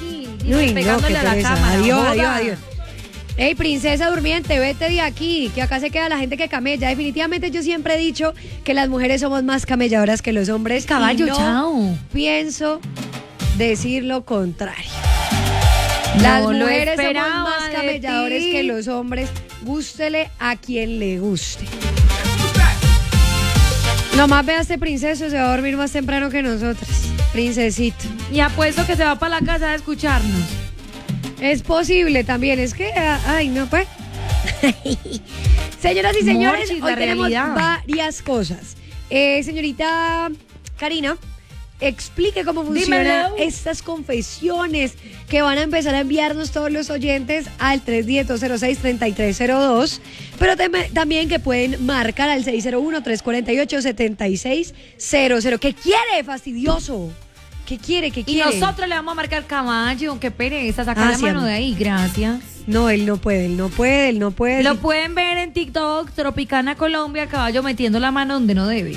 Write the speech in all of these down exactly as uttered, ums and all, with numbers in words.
aquí. Uy, pegándole no, a la pereza. cámara. Adiós, Joda. adiós, adiós. Ey, princesa durmiente, vete de aquí, que acá se queda la gente que camella. Definitivamente yo siempre he dicho que las mujeres somos más camelladoras que los hombres. Caballo, y no chao. pienso decir lo contrario. No Las lo mujeres somos esperaba más de camelladores ti. que los hombres. Gústele a quien le guste. Nomás vea este princeso, se va a dormir más temprano que nosotras. Princesito. Y apuesto que se va para la casa a escucharnos. Es posible también, es que, ay, no, pues. Señoras y señores, Morchis, hoy la tenemos realidad. varias cosas. Eh, señorita Karina, explique cómo funcionan Dímelo. estas confesiones que van a empezar a enviarnos todos los oyentes al tres uno cero, cero seis, tres tres cero dos, pero tem- también que pueden marcar al seis cero uno, tres cuatro ocho, siete seis cero cero. ¿Qué quiere, fastidioso? ¿Qué quiere? ¿Qué Y quiere? nosotros le vamos a marcar caballo. Qué pereza, sacar Ah, la sí, mano amor. de ahí. Gracias. No, él no puede, él no puede, él no puede. Lo pueden ver en TikTok, Tropicana Colombia, caballo metiendo la mano donde no debe.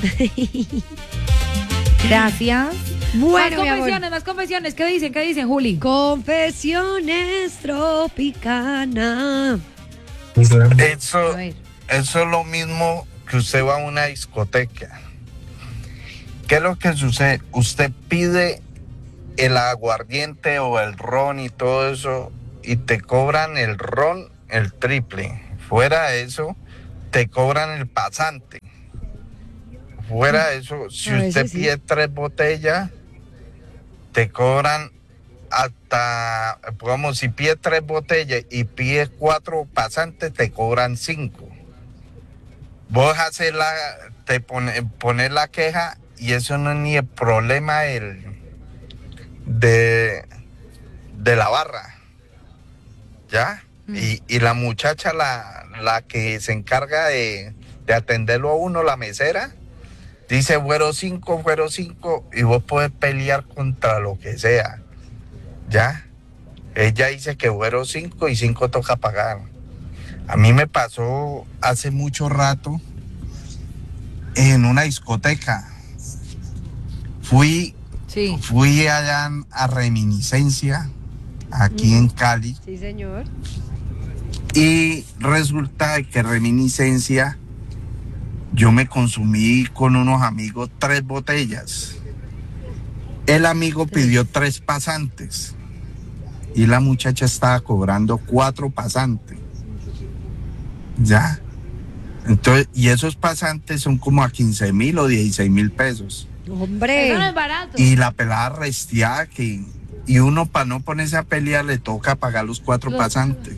Gracias. Bueno, más mi amor. confesiones, más confesiones. ¿Qué dicen? ¿Qué dicen, Juli? Confesiones Tropicana. Eso, A ver. eso es lo mismo que usted va a una discoteca. ¿Qué es lo que sucede? Usted pide el aguardiente o el ron y todo eso y te cobran el ron el triple. Fuera de eso, te cobran el pasante. Fuera de eso, si A veces usted sí. pide tres botellas, te cobran hasta, digamos, si pides tres botellas y pides cuatro pasantes, te cobran cinco. Vos haces la, te pone, pones la queja y eso no es ni el problema del, de, de la barra, ¿ya? Mm. Y, y la muchacha, la, la que se encarga de, de atenderlo a uno, la mesera, dice fueron cinco, fueron cinco, y vos podés pelear contra lo que sea, ¿ya? Ella dice que fueron cinco y cinco toca pagar. A mí me pasó hace mucho rato en una discoteca. Fui, Sí. fui allá a Reminiscencia, aquí en Cali, Sí, señor. y resulta que Reminiscencia, yo me consumí con unos amigos tres botellas. El amigo pidió tres pasantes y la muchacha estaba cobrando cuatro pasantes. ¿Ya? Entonces, y esos pasantes son como a quince mil o dieciséis mil pesos. Hombre. Eso no es barato. Y la pelada restiada que... Y uno para no ponerse a pelear le toca pagar los cuatro Los- pasantes.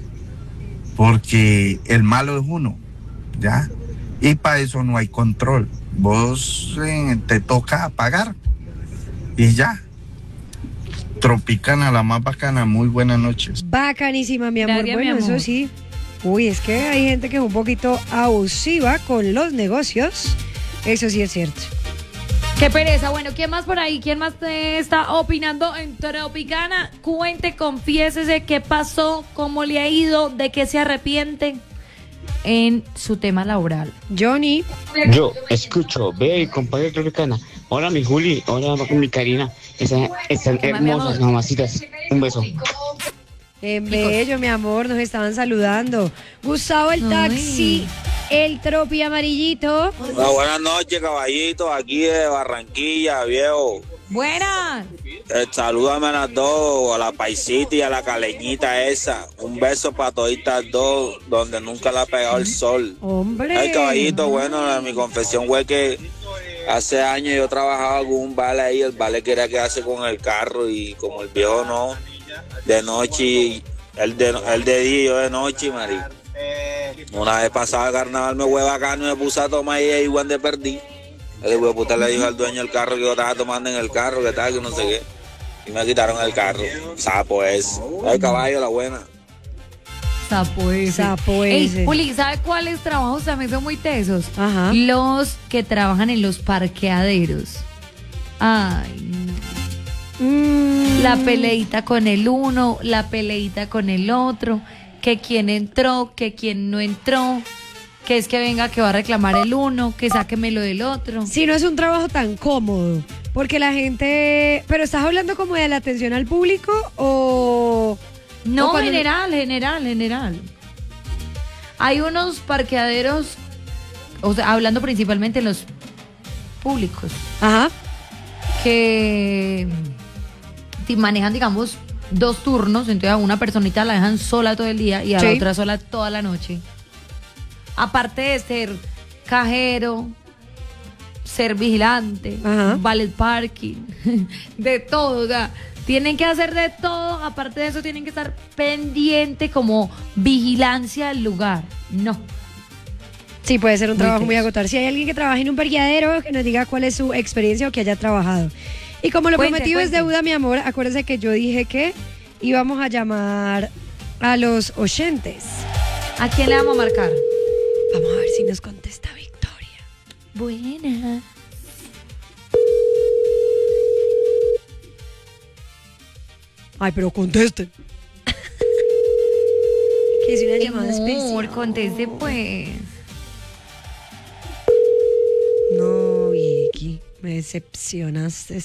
Porque el malo es uno, ¿ya? Y para eso no hay control. Vos eh, te toca pagar. Y ya. Tropicana, la más bacana. Muy buenas noches. Bacanísima, mi amor. Gracias, mi Bueno, amor. eso sí. Uy, es que hay gente que es un poquito abusiva con los negocios. Eso sí es cierto. Qué pereza. Bueno, ¿quién más por ahí? ¿Quién más te está opinando en Tropicana? Cuente, confiésese qué pasó, cómo le ha ido, de qué se arrepiente en su tema laboral. Johnny. Yo escucho, ve y compañero Tropicana. Hola mi Juli, hola mi Karina. Están, están Hola, mi hermosas amor. mamacitas. Un beso. En bello, mi amor, nos estaban saludando. Gustavo el Ay. taxi, el tropi amarillito. Hola, buenas noches, caballitos, aquí de Barranquilla, viejo. Buenas. Eh, salúdame a las dos, a la paisita y a la caleñita esa. Un beso para toditas dos, donde nunca le ha pegado el sol. Hombre. Ay, caballito, bueno, mi confesión fue que hace años yo trabajaba con un vale ahí, el vale quería quedarse con el carro y como el viejo no, de noche, él de, él de día y yo de noche, marico. Una vez pasaba el carnaval me fue bacano y me puse a tomar y igual de perdí. El hijo de puta le dijo al dueño del carro que yo estaba tomando en el carro, que tal, que no sé qué. Y me quitaron el carro. Sapo ese. Ay, caballo, la buena. Sapo ese. Sapo Ey, ese. Juli, ¿sabe cuáles trabajos también son muy tesos? Ajá. Los que trabajan en los parqueaderos. Ay, no. Mm. La peleita con el uno, la peleita con el otro, que quién entró, que quién no entró, que es que venga que va a reclamar el uno, que sáquemelo del otro. Si no es un trabajo tan cómodo, Porque la gente... ¿Pero estás hablando como de la atención al público o...? No, o cuando- general, general, general. Hay unos parqueaderos, o sea, hablando principalmente en los públicos, Ajá. que ti- manejan, digamos, dos turnos, entonces a una personita la dejan sola todo el día y a la Sí. otra sola toda la noche. Aparte de ser cajero, ser vigilante, Ajá. valet parking, de todo, o sea, tienen que hacer de todo, aparte de eso tienen que estar pendiente como vigilancia del lugar. No. Sí, puede ser un Muy trabajo muy teso. agotador. Si hay alguien que trabaje en un parqueadero, que nos diga cuál es su experiencia o que haya trabajado. Y como lo Cuente, prometido es cuente. deuda, mi amor, acuérdese que yo dije que íbamos a llamar a los oyentes. ¿A quién le vamos a marcar? Vamos a ver si nos contesta Victoria. Buena. Ay, pero contesten. Que es una llamada Amor, especial. conteste pues. No, Vicky, me decepcionaste.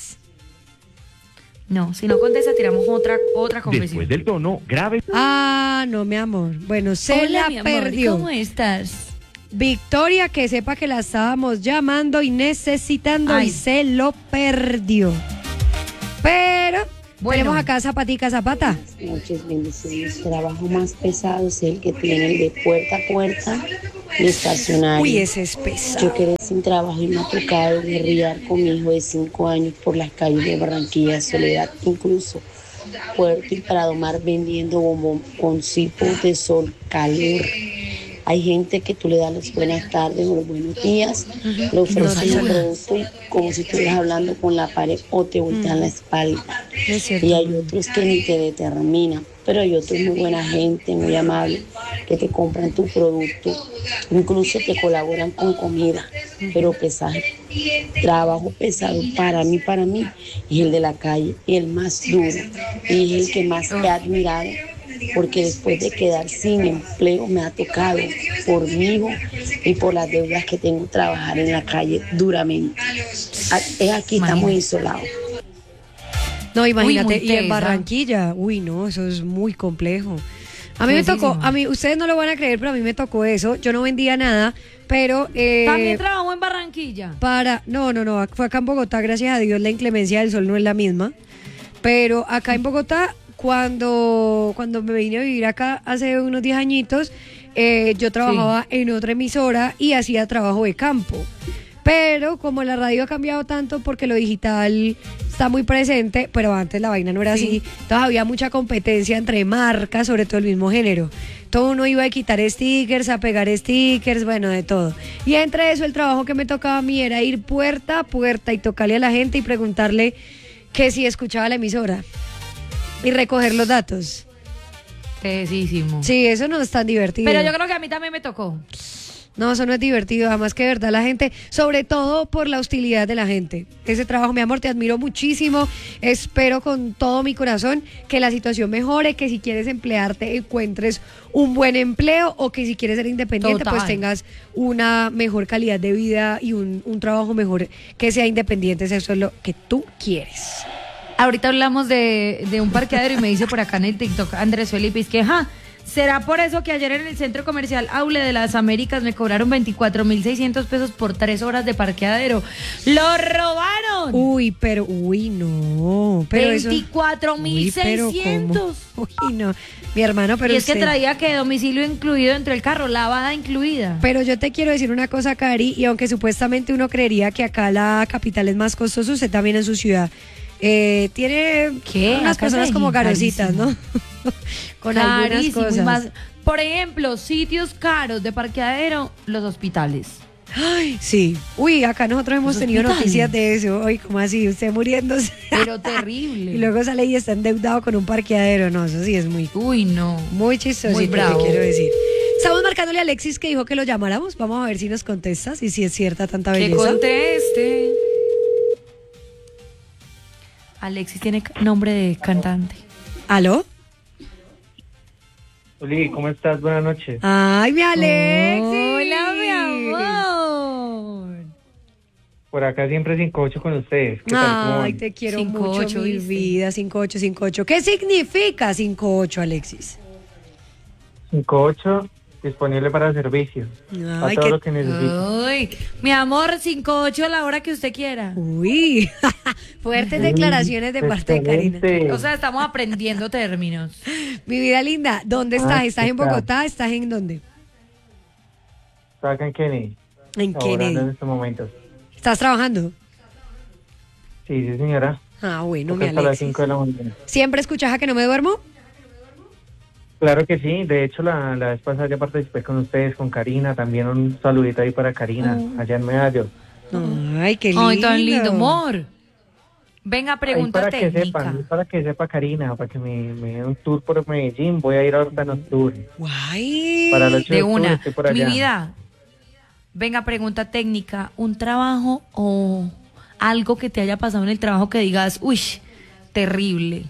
No, si no contesta, tiramos otra, otra confesión. Después del tono grave. Ah, no, mi amor. Bueno, se Hola, la mi amor, perdió. ¿cómo estás? Victoria, que sepa que la estábamos llamando y necesitando Ay. y se lo perdió. Pero Bueno. tenemos acá Zapatica Zapata. Muchas bendiciones. El trabajo más pesado es el que tiene el de puerta a puerta y estacionario. Uy, ese es pesado. Yo quedé sin trabajo y me ha tocado guerrear con mi hijo de cinco años por las calles de Barranquilla, Soledad, incluso Puerto y Prado Mar vendiendo bomboncitos de sol, calor. Hay gente que tú le das las buenas tardes o los buenos días, le ofreces un producto y como si estuvieras hablando con la pared o te voltean la espalda. Es cierto. Y hay otros que ni te determinan, pero hay otros muy buena gente, muy amable, que te compran tu producto, incluso te colaboran con comida, pero pesado, trabajo pesado para mí, para mí, es el de la calle, y el más duro, y es el que más he admirado, porque después de quedar sin empleo me ha tocado por mi hijo y por las deudas que tengo trabajar en la calle duramente. A- Es aquí, estamos Imagínate. isolados. No, imagínate, muy y en tesa. Barranquilla, uy, no, eso es muy complejo. A mí me tocó, Tesísimo. a mí, ustedes no lo van a creer, pero a mí me tocó eso. Yo no vendía nada, pero eh, También trabajó en Barranquilla. para, no, no, no, fue acá en Bogotá, gracias a Dios, la inclemencia del sol no es la misma. Pero acá en Bogotá, cuando, cuando me vine a vivir acá hace unos diez añitos, eh, yo trabajaba en otra emisora y hacía trabajo de campo. Pero como la radio ha cambiado tanto porque lo digital está muy presente, pero antes la vaina no era Sí. así, entonces había mucha competencia entre marcas, sobre todo el mismo género. Todo uno iba a quitar stickers, a pegar stickers, bueno, de todo. Y entre eso el trabajo que me tocaba a mí era ir puerta a puerta y tocarle a la gente y preguntarle que si escuchaba la emisora y recoger los datos. Tesísimo. Sí, eso no es tan divertido. Pero yo creo que a mí también me tocó. No, eso no es divertido, además que de verdad la gente, sobre todo por la hostilidad de la gente. Ese trabajo, mi amor, te admiro muchísimo. Espero con todo mi corazón que la situación mejore, que si quieres emplearte encuentres un buen empleo o que si quieres ser independiente Total. pues tengas una mejor calidad de vida y un, un trabajo mejor que sea independiente, si eso es lo que tú quieres. Ahorita hablamos de, de un parqueadero y me dice por acá en el TikTok Andrés Felipe, que ja, ¿será por eso que ayer en el centro comercial Aule de las Américas me cobraron veinticuatro mil seiscientos pesos por tres horas de parqueadero? ¡Lo robaron! Uy, pero, uy, no. Pero eso- veinticuatro mil Uy, pero seiscientos. ¿cómo? Uy, no. Mi hermano, pero Y es que usted- traía que domicilio incluido dentro del carro, lavada incluida. Pero yo te quiero decir una cosa, Cari, y aunque supuestamente uno creería que acá la capital es más costosa, usted también en su ciudad eh, tiene ¿Qué? unas Acá personas es como garositas, carísimo. ¿no? Con algunas Carísimo, y cosas. más- por ejemplo, sitios caros de parqueadero, los hospitales. Ay, sí. Uy, acá nosotros hemos Los tenido hospitales. noticias de eso. Ay, ¿cómo así? Usted muriéndose. Pero terrible. Y luego sale y está endeudado con un parqueadero. No, eso sí es muy, Uy, no. muy chistoso, Muy te bravo. quiero decir. Estamos marcándole a Alexis que dijo que lo llamáramos. Vamos a ver si nos contestas y si es cierta tanta Que belleza. conteste. Alexis tiene ca- nombre de cantante. ¿Aló? Oli, ¿cómo estás? Buenas noches. Ay, mi Alexis. Hola, mi amor. Por acá siempre cinco ocho con ustedes. ¿Qué tal? ¿Cómo Ay, van? te quiero cinco mucho, ocho, mi ¿viste? vida. cinco ocho cinco ocho. ¿Qué significa cinco ocho, Alexis? cinco ocho disponible para servicio. Para Ay, todo qué- lo que necesite. Ay, mi amor, cinco ocho a la hora que usted quiera. Uy, fuertes declaraciones de parte de Karina. Excelente. O sea, estamos aprendiendo términos. Mi vida linda, ¿dónde estás? Ah, ¿Estás en ¿qué tal? Bogotá? ¿Estás en dónde? Estoy acá en Kennedy. En Laborando en Kennedy. estos momentos. ¿Estás trabajando? Sí, sí, señora. Ah, bueno, mi Toca hasta las Alexis. cinco de la mañana. ¿Siempre escuchas a que no me duermo? Claro que sí. De hecho, la, la vez pasada ya participé con ustedes, con Karina. También un saludito ahí para Karina, allá en Medallo. Ay, qué lindo. Ay, tan lindo, amor. Venga, Ahí pregunta para que técnica. sepan, para que sepa Karina, para que me, me dé un tour por Medellín. Voy a ir ahorita nocturno. Guay. Para el ocho De de octubre una. estoy por Mi allá. vida. Venga, pregunta técnica. ¿Un trabajo o algo que te haya pasado en el trabajo que digas, uy, terrible?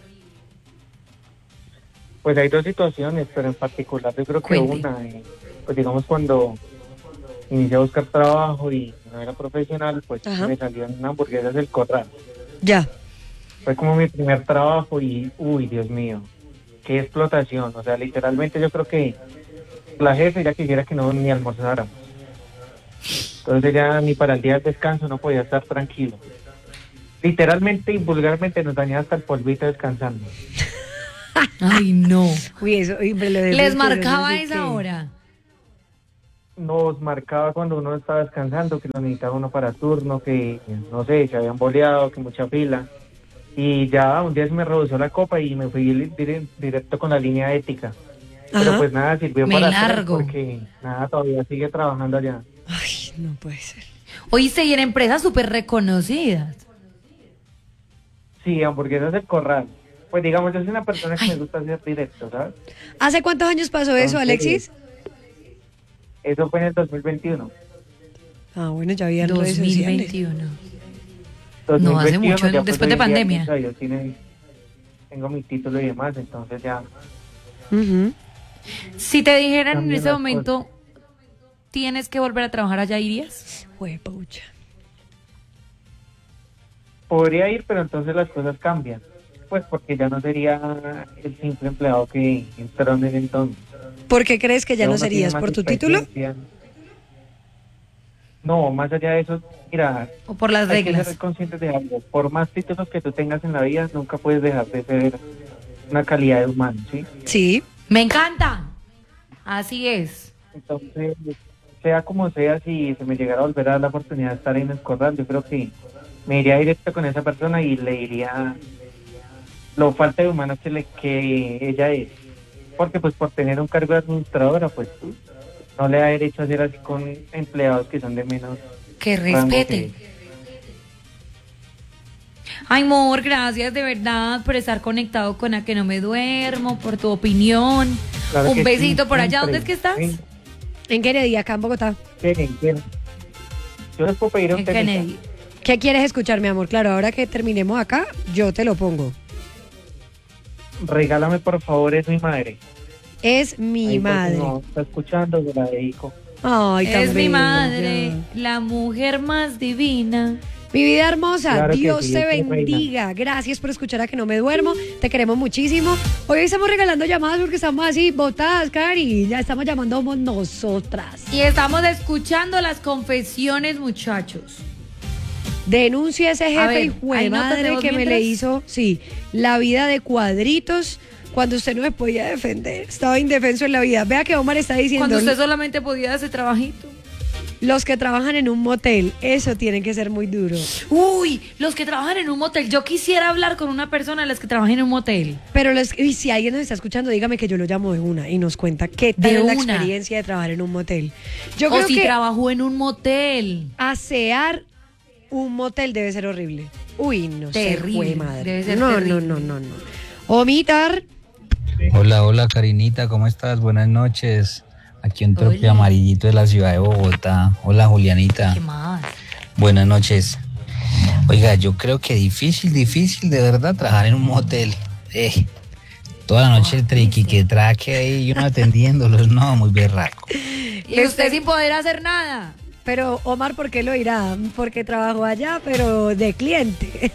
Pues hay dos situaciones, pero en particular yo creo que Cuente. una, eh, pues digamos cuando inicié a buscar trabajo y no era profesional, pues Ajá. me salió en una hamburguesas del Corral. Ya. Fue como mi primer trabajo y, uy, Dios mío, qué explotación. O sea, literalmente yo creo que la jefe ya quisiera que no ni almorzáramos. Entonces ya ni para el día del descanso no podía estar tranquilo. Literalmente y vulgarmente nos dañaba hasta el polvito descansando. Ay, no. Uy, eso, uy, me lo Les desespero, marcaba no sé esa qué. hora. Nos marcaba cuando uno estaba descansando, que lo necesitaba uno para turno, que no sé, se habían boleado, que mucha fila. Y ya un día se me redució la copa y me fui dire- directo con la línea ética. Pero Ajá. pues nada, sirvió Me para atrás largo. porque nada, todavía sigue trabajando allá. Ay, no puede ser. Oíste, y en empresas súper reconocidas. Sí, hamburguesas del Corral. Pues digamos, yo soy una persona que me gusta hacer directo, ¿sabes? ¿Hace cuántos años pasó eso, Entonces, Alexis? Eso fue en el dos mil veintiuno. Ah, bueno, ya había redes dos mil sociales. veintiuno. dos mil No, hace veintiuno, mucho, ya, pues, después de hoy en día, pandemia. o sea, yo tiene- tengo mi título y demás, entonces ya. Ujú. Si te dijeran en Cambian ese las momento, tienes que volver a trabajar allá, ¿irías? Juepucha. Podría ir, pero entonces las cosas cambian. Pues porque ya no sería el simple empleado que entró en el entonces. ¿Por qué crees que ya no uno tiene serías? más ¿Por tu título? experiencia. No, más allá de eso, mira, ¿O por las hay que reglas? ser conscientes de algo. Por más títulos que tú tengas en la vida, nunca puedes dejar de ser una calidad de humano, ¿sí? Sí. Me encanta. Así es. Entonces, sea como sea, si se me llegara a volver a dar la oportunidad de estar en el Corral, yo creo que me iría directo con esa persona y le diría lo falta de humano que, le, que ella es. Porque pues por tener un cargo de administradora, pues no le da derecho a hacer así con empleados que son de menos Que rango respete. que- Ay, amor, gracias de verdad por estar conectado con A Que No Me Duermo, por tu opinión. Claro Un que besito sí, por allá. siempre. ¿Dónde es que estás? Sí, En Kennedy, acá en Bogotá. quieren, quieren. Yo les puedo pedir un En temita. Kennedy. ¿Qué quieres escuchar, mi amor? Claro, ahora que terminemos acá, yo te lo pongo. Regálame por favor, es mi madre. Es mi Ahí, por si madre. no está escuchando, se la dedico. Ay, tan Es mi bella. madre, la mujer más divina. Mi vida hermosa, Claro que Dios sí, te es mi reina. bendiga. Gracias por escuchar A Que No Me Duermo. Te queremos muchísimo. Hoy estamos regalando llamadas porque estamos así botadas, Cari. Ya estamos llamando somos nosotras. Y estamos escuchando las confesiones, muchachos. Denuncia a ese A jefe ver, y jue ¿hay notas de madre voz que me mientras? le hizo, sí, la vida de cuadritos cuando usted no me podía defender. Estaba indefenso en la vida. Vea que Omar está diciendo, Cuando usted solamente podía hacer trabajito. los que trabajan en un motel, eso tiene que ser muy duro. Uy, los que trabajan en un motel. Yo quisiera hablar con una persona de las que trabajan en un motel. Pero los- y si alguien nos está escuchando, dígame que yo lo llamo de una y nos cuenta qué tal De es la una. experiencia de trabajar en un motel. Yo O creo si que trabajó en un motel. asear un motel debe ser horrible. Uy, no sé, Terrible, jue madre. debe ser no, terrible. no, no, no, no. Omitar. Hola, hola Karinita, ¿cómo estás? Buenas noches. Aquí un troque Hola. amarillito de la ciudad de Bogotá. Hola Julianita. ¿Qué más? Buenas noches. Oiga, yo creo que difícil, difícil de verdad trabajar en un motel. Eh, toda la noche el triqui que traque ahí y uno atendiéndolos, no, muy berraco. Y usted sin poder hacer nada. Pero Omar, ¿por qué lo irá? Porque trabajó allá, pero de cliente.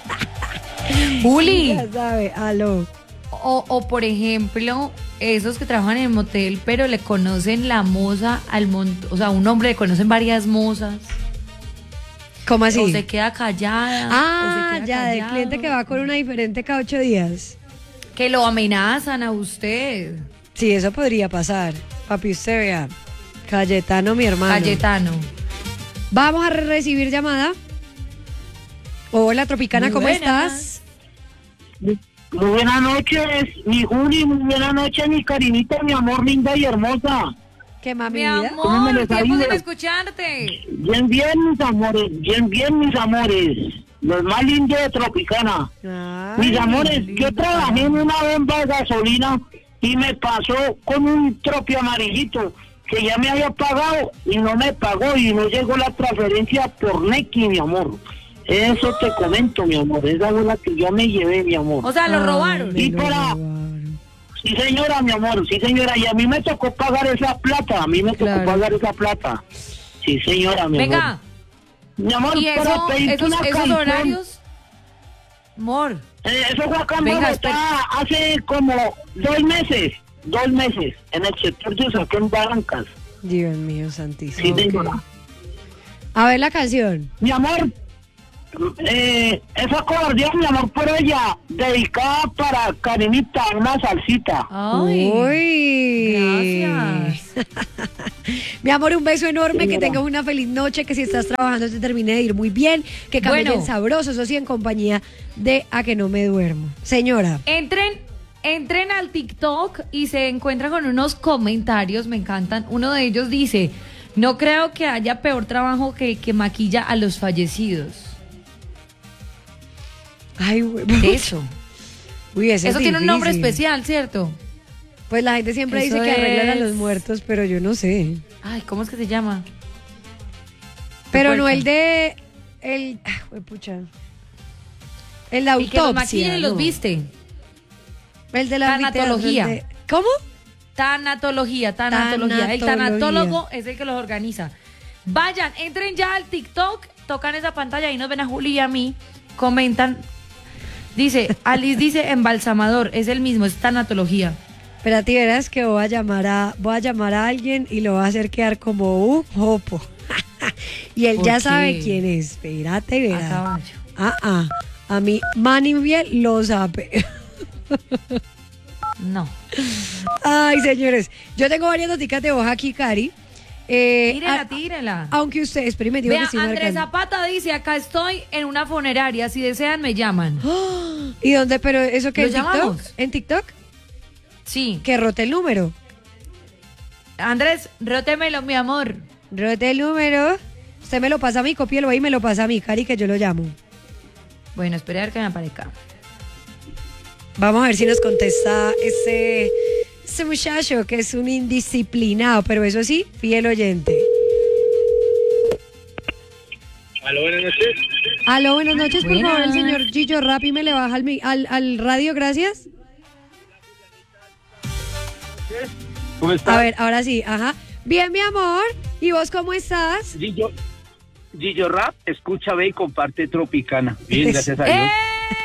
Juli. Ya sabe, aló. O, o por ejemplo, esos que trabajan en el motel, pero le conocen la moza al montón. O sea, un hombre le conocen varias mozas. ¿Cómo así? O se queda callada. Ah, o se queda ya, del callado. cliente que va con una diferente cada ocho días. Que lo amenazan a usted. Sí, eso podría pasar. Papi, usted vea. Cayetano, mi hermano. Cayetano. Vamos a re- recibir llamada. Hola, Tropicana, Muy ¿cómo buenas. estás? Muy buenas noches, mi Juli, muy buenas noches, mi Karinita, mi amor linda y hermosa. ¿Qué mami Mi vida? ¿Cómo me amor, les ha tiempo ido? sin escucharte. Bien, bien, mis amores, bien, bien, mis amores. Los más lindos de Tropicana. Ay, Mis amores, lindo. yo trabajé en una bomba de gasolina y me pasó con un tropi amarillito que ya me había pagado y no me pagó y no llegó la transferencia por Nequi, mi amor. Eso te comento, mi amor, esa fue la que yo me llevé, mi amor. O sea, lo Ay, robaron. me Y lo para- robaron. Sí, señora, mi amor, sí, señora, y a mí me tocó pagar esa plata, a mí me tocó Claro. pagar esa plata. Sí, señora, mi Venga, amor. Mi amor, y para eso, pedirte esos, una esos canción. horarios. Amor, Eh, eso fue acá en Venga, Bogotá hace como dos meses, dos meses, en el sector de Usaquén, Barrancas. Dios mío, santísimo. Sí, Ok. señora. A ver la canción. Mi amor, eh, esa cobardía, mi amor, por ella, dedicada para Karinita, una salsita. ay, Uy. gracias. Mi amor, un beso enorme, que Señora. tengas una feliz noche, que si estás trabajando te termine de ir muy bien, que caminen Bueno. sabrosos, eso sí, en compañía de A que no me duermo. Señora, Entren, entren al TikTok y se encuentran con unos comentarios, me encantan. Uno de ellos dice, no creo que haya peor trabajo que que maquilla a los fallecidos. ay, güey. Eso. Uy, ese Eso es tiene un nombre difícil. especial, ¿cierto? Pues la gente siempre Eso dice que arreglan a es- los muertos, pero yo no sé. Ay, ¿cómo es que se llama? Pero no puerca. el de. El. Ah, güey, pucha. El de El que los autopsia. maquilla y los no. viste. El de la Tanatología. el de- ¿Cómo? Tanatología, tanatología. El Tanatología. tanatólogo es el que los organiza. Vayan, entren ya al TikTok, tocan esa pantalla y nos ven a Juli y a mí, comentan. Dice, Alice dice embalsamador, es el mismo, es tanatología. Espérate, verás que voy a llamar a voy a llamar a alguien y lo voy a hacer quedar como un jopo. Y él ¿Por ya qué? sabe quién es. Espérate, A verás. caballo. Ah, ah. A mí, Manny bien lo sabe. No. Ay, señores. Yo tengo varias noticas de hoja aquí, Cari. Eh, Tírela, a- tírela. Aunque usted, espérame, digo Vea, que estoy Andrés marcando. Zapata dice, acá estoy en una funeraria, si desean me llaman. ¡Ah! ¿Y dónde? ¿Pero eso qué? ¿Lo ¿En TikTok? llamamos? ¿En TikTok? Sí. Que rote el número. Andrés, rótemelo, mi amor. Rote el número. Usted me lo pasa a mí, cópielo ahí y me lo pasa a mí, Cari, que yo lo llamo. Bueno, espera a ver que me aparezca. Vamos a ver si nos contesta ese, ese muchacho que es un indisciplinado, pero eso sí, fiel oyente. Aló, buenas noches. Aló, buenas noches, por Buenas. favor, el señor Gillo Rappi me le baja al, mi- al, al radio, gracias. ¿Cómo estás? A ver, ahora sí, ajá. Bien, mi amor, ¿y vos cómo estás? Gillo, Gillo Rap, escucha, ve y comparte Tropicana. Bien, gracias a Dios. ¡Eh!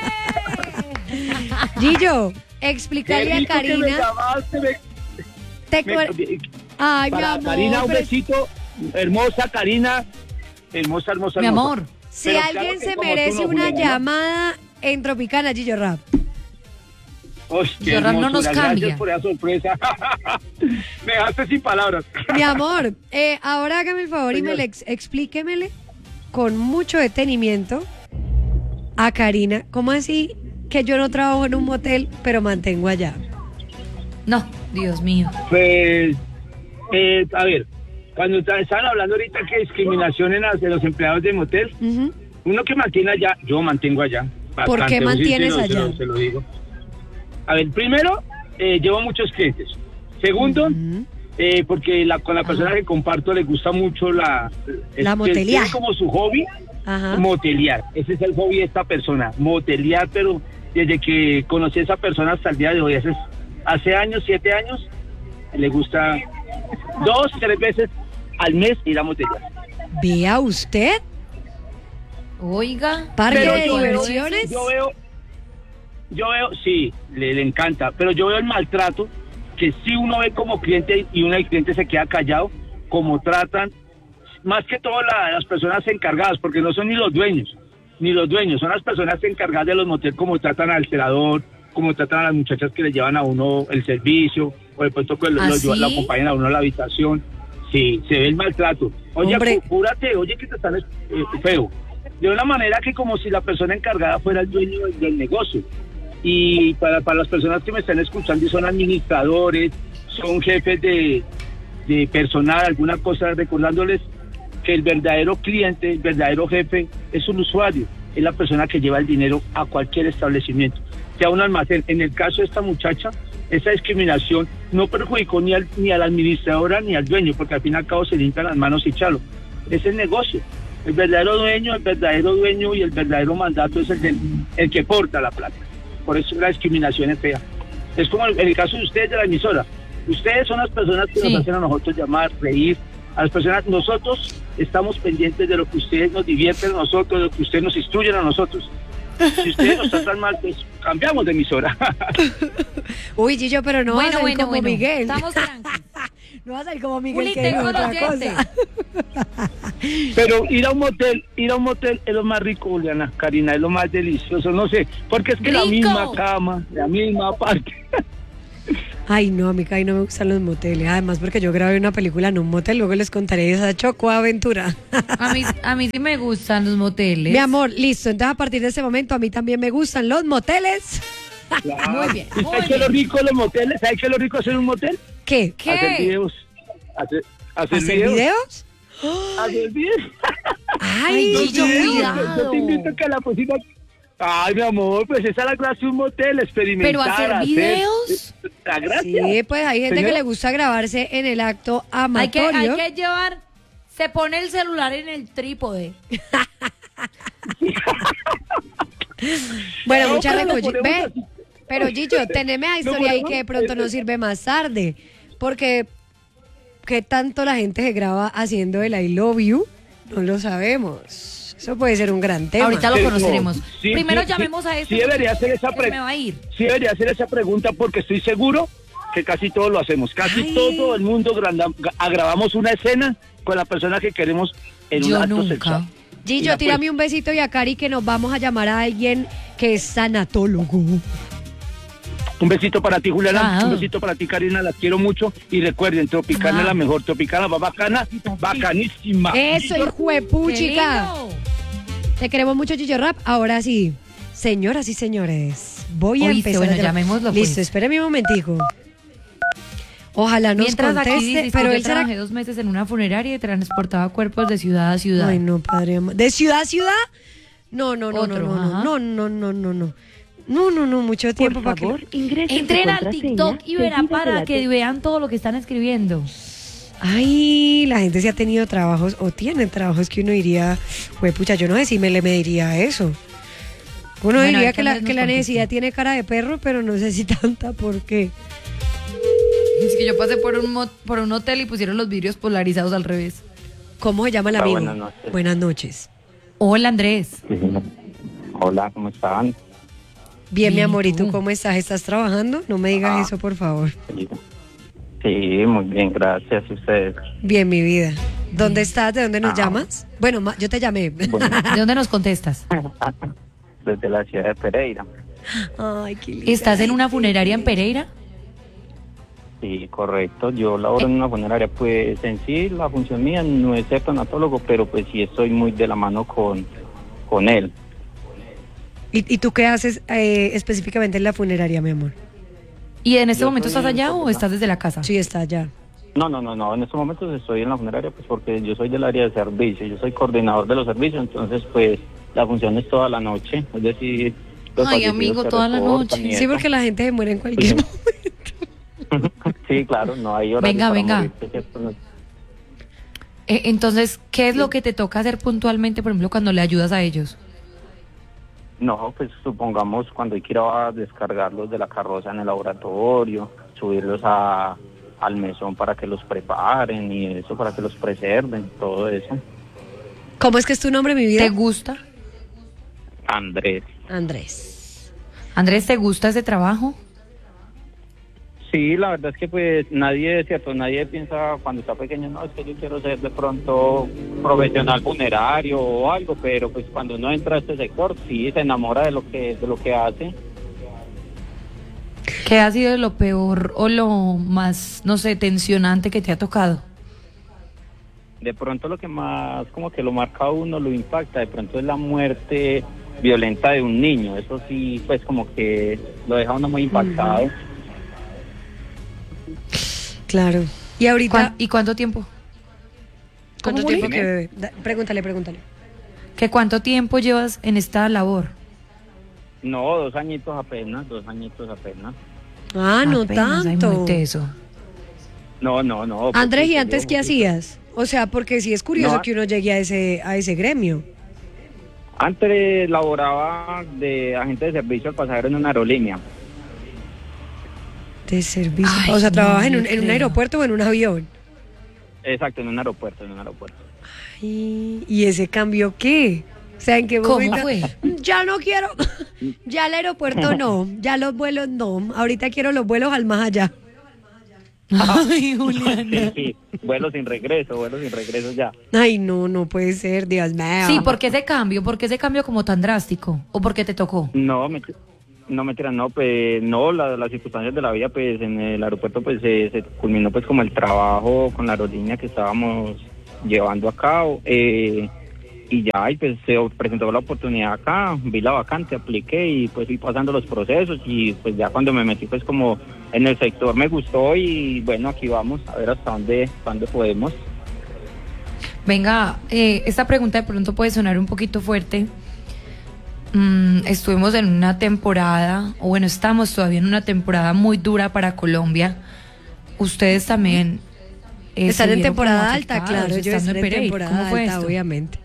Gillo, explícale a rico que me Karina. llamaste, me- Te me- cu- Ay, mi para amor, Karina, un pero besito. Hermosa, Karina. Hermosa, hermosa, Mi hermosa. amor. si pero alguien claro que se como merece tú no, una Juliana, ¿no? llamada en Tropicana, Gillo Rap. Uy, qué Gillo Rap no nos hermosura, cambia. Gracias por esa sorpresa. Me dejaste sin palabras. Mi amor, eh, ahora hágame el favor y me Señor. le ex- explíquemele con mucho detenimiento a Karina. ¿Cómo así que yo no trabajo en un motel, pero mantengo allá? No, Dios mío. Pues, eh, a ver, cuando ta- estaban hablando ahorita que discriminación en las- de los empleados de motel, Ujú. uno que mantiene allá, yo mantengo allá. ¿Por qué Bastante, mantienes sí, se lo- allá? Se lo, se lo digo. A ver, primero, eh, llevo muchos clientes. Segundo, Ujú. eh, porque la, con la persona que comparto le gusta mucho la... La es- motelear. tiene como su hobby, Ajá. motelear. Ese es el hobby de esta persona, motelear, pero desde que conocí a esa persona hasta el día de hoy, hace, hace años, siete años, le gusta dos, tres veces al mes ir a motelear. Vea usted. Oiga. Parque Pero de yo veo- diversiones. Yo veo, yo veo, sí, le, le encanta, pero yo veo el maltrato que sí uno ve como cliente y uno del cliente se queda callado, como tratan, más que todo la- las personas encargadas, porque no son ni los dueños, ni los dueños, son las personas encargadas de los moteles, como tratan al celador, como tratan a las muchachas que le llevan a uno el servicio, o de pronto que lo, ¿Ah, lo, sí? lo acompañan a uno a la habitación. Sí, se ve el maltrato. Oye, Hombre. cu- cúrate, oye que te están eh, feo. De una manera que como si la persona encargada fuera el dueño del, del negocio. Y para, para las personas que me están escuchando y son administradores, son jefes de, de personal, alguna cosa, recordándoles que el verdadero cliente, el verdadero jefe es un usuario, es la persona que lleva el dinero a cualquier establecimiento, sea un almacén. En el caso de esta muchacha, esa discriminación no perjudicó ni, al, ni a la administradora ni al dueño, porque al fin y al cabo se limpian las manos y chalo. Es el negocio. El verdadero dueño, el verdadero dueño y el verdadero mandato es el, del, el que porta la plata. Por eso la discriminación es fea. Es como en el caso de ustedes de la emisora. Ustedes son las personas que Sí. nos hacen a nosotros llamar, reír. A las personas, nosotros estamos pendientes de lo que ustedes nos divierten a nosotros, de lo que ustedes nos instruyen a nosotros. Si ustedes nos tratan mal, pues cambiamos de emisora. Uy, Gillo, pero no Bueno, vas a salir bueno, como bueno. Miguel. Estamos tranquilos. No vas a salir como Miguel, Juli, que tengo dijo otra los dientes. cosa. Pero ir a un motel, ir a un motel es lo más rico, Juliana, Karina, es lo más delicioso, no sé, porque es que la Rico. misma cama, la misma parte. Ay, no, a mí casi no me gustan los moteles. Además, porque yo grabé una película en un motel, luego les contaré esa choco aventura. A mí, a mí sí me gustan los moteles. Mi amor, listo. Entonces, a partir de ese momento, a mí también me gustan los moteles. Muy bien, ¿Y muy sabes qué es lo rico de los moteles? ¿Sabes qué es lo rico de hacer un motel? ¿Qué? ¿Qué? Hacer videos. Hacer, hacer, ¿Hacer videos. videos? Hacer videos. Ay, Ay, Gillo, Dios. cuidado. Yo te invito a que a la cocina... Ay, mi amor, pues esa es la gracia de un motel, experimentar. ¿Pero hacer videos? La gracia. Sí, pues hay gente Señora. que le gusta grabarse en el acto Hay que, amatorio. hay que llevar, se pone el celular en el trípode. Bueno, No, mucha pero lo recogi- ponemos Ve, así. pero Gillo, teneme a historia ahí que de pronto nos sirve más tarde. Porque qué tanto la gente se graba haciendo el I love you, no lo sabemos. Eso puede ser un gran tema. Ahorita lo Sí, conoceremos. no, sí, Primero sí, llamemos sí, a este. sí debería hacer esa porque pre- me va a ir. Sí debería hacer esa pregunta porque estoy seguro que casi todos lo hacemos. Casi Ay. todo el mundo granda- grabamos una escena con la persona que queremos en un Yo acto nunca. sexual. Gillo, Mira, tírame pues, un besito y a Cari que nos vamos a llamar a alguien que es sanatólogo. un besito para ti, Juliana. Ah. Un besito para ti, Karina. Las quiero mucho. Y recuerden, Tropicana Ah. es la mejor. Tropicana va bacana, bacanísima. Eso, hijo de ¡Qué puchica. lindo! Te queremos mucho, Gillo Rap. Ahora sí, señoras y señores, voy a Oíste, empezar. bueno, a llamar. llamémoslo, pues. Listo, espérame un momentico. Ojalá nos Mientras aquí conteste, dices, pero yo él será... trabajé dos meses en una funeraria y transportaba cuerpos de ciudad a ciudad. Ay, no, padre amado. ¿De ciudad a ciudad? No, no, no, Otro, no, no, ajá. no, no, no, no, no. No, no, no, mucho tiempo para que... Entren al TikTok y verán para que vean todo lo que están escribiendo. Ay, la gente sí ha tenido trabajos o tiene trabajos que uno diría, güey, pucha, yo no sé si me le mediría eso. Uno Bueno, diría hay que que la, Andrés que nos la conteste. necesidad tiene cara de perro, pero no sé si tanta, ¿por qué? Es que yo pasé por un, mo- por un hotel y pusieron los vidrios polarizados al revés. ¿Cómo se llama el Ah, amigo? buenas noches. Buenas noches. Hola, Andrés. Hola, ¿cómo están? Bien, mi Bien, ¿y amor, ¿y tú? tú cómo estás? ¿Estás trabajando? No me digas Ah. eso, por favor. Sí, muy bien, gracias a ustedes. Bien, mi vida. ¿Dónde estás? ¿De dónde nos Ah. llamas? Bueno, ma- yo te llamé. Bueno, ¿De dónde nos contestas? desde la ciudad de Pereira. Ay, qué linda. ¿Estás en una funeraria en Pereira? Sí, correcto. Yo laboro en una funeraria. Pues en sí, la función mía no es ser tanatólogo, pero pues sí estoy muy de la mano con, con él. ¿Y, y tú qué haces eh, específicamente en la funeraria, mi amor? ¿Y en este Yo momento soy estás allá o profesional. estás desde la casa? Sí, está allá. No, no, no, no. En estos momentos estoy en la funeraria, pues porque yo soy del área de servicio. Yo soy coordinador de los servicios, entonces pues la función es toda la noche. Es decir, los Ay, fallecidos amigo, se toda la reportan noche. y Sí, eso. porque la gente se muere en cualquier Sí. momento. Sí, claro, no hay horario Venga, para venga. morirse, ¿cierto? No- Eh, entonces, ¿qué es lo que te toca hacer puntualmente, por ejemplo, cuando le ayudas a ellos? No, pues supongamos cuando hay que ir a descargarlos de la carroza en el laboratorio, subirlos a, al mesón para que los preparen y eso, para que los preserven, todo eso. ¿Cómo es que es tu nombre, mi vida? ¿Te gusta? Andrés. Andrés. Andrés, ¿te gusta ese trabajo? Sí, la verdad es que pues nadie, es cierto, nadie piensa cuando está pequeño, no, es que yo quiero ser de pronto profesional funerario o algo, pero pues cuando uno entra a este sector, sí, se enamora de lo que, de lo que hace. ¿Qué ha sido lo peor o lo más, no sé, tensionante que te ha tocado? De pronto lo que más como que lo marca a uno, lo impacta, de pronto es la muerte violenta de un niño, eso sí, pues como que lo deja a uno muy impactado. Uh-huh. Claro. ¿Y ahorita? ¿Y cuánto tiempo? ¿Cuánto tiempo que bebe? Da, pregúntale, pregúntale. ¿Qué cuánto tiempo llevas en esta labor? No, dos añitos apenas, dos añitos apenas. Ah, no apenas, tanto. Hay muy teso. No, no, no. Andrés, ¿y antes qué hacías? O sea, porque sí es curioso no, que uno llegue a ese a ese gremio. Antes laboraba de agente de servicio al pasajero en una aerolínea. De servicio. Ay, o sea, ¿trabajas no, en, un, en un aeropuerto o en un avión? Exacto, en un aeropuerto, en un aeropuerto. Ay, ¿y ese cambio qué? O sea, ¿en qué momento? ¿Cómo fue? Ya no quiero, ya el aeropuerto no, ya los vuelos no, ahorita quiero los vuelos al más allá. Ay, Juliana. Sí, sí, vuelo sin regreso, vuelo sin regreso ya. Ay, no, no puede ser, Dios mío. Sí, ¿por qué ese cambio? ¿Por qué ese cambio como tan drástico? ¿O por qué te tocó? No, me... No, mentira, no, pues no, la, las circunstancias de la vida, pues en el aeropuerto pues se, se culminó pues como el trabajo con la aerolínea que estábamos llevando a cabo, eh, y ya, y pues se presentó la oportunidad acá, vi la vacante, apliqué y pues fui pasando los procesos y pues ya cuando me metí pues como en el sector me gustó y bueno, aquí vamos a ver hasta dónde, hasta dónde podemos. Venga, eh, esta pregunta de pronto puede sonar un poquito fuerte. Mm, estuvimos en una temporada, o bueno, estamos todavía en una temporada muy dura para Colombia. Ustedes también eh, están en temporada alta, claro, yo estoy en temporada alta, obviamente.